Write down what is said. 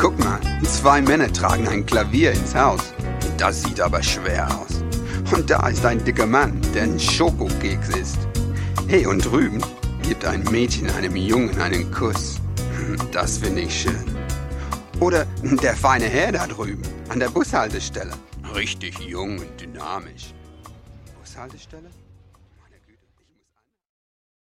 Guck mal, 2 Männer tragen ein Klavier ins Haus. Das sieht aber schwer aus. Und da ist ein dicker Mann, der einen Schokokeks isst. Hey, und drüben gibt ein Mädchen einem Jungen einen Kuss. Das finde ich schön. Oder der feine Herr da drüben, an der Bushaltestelle. Richtig jung und dynamisch. Bushaltestelle?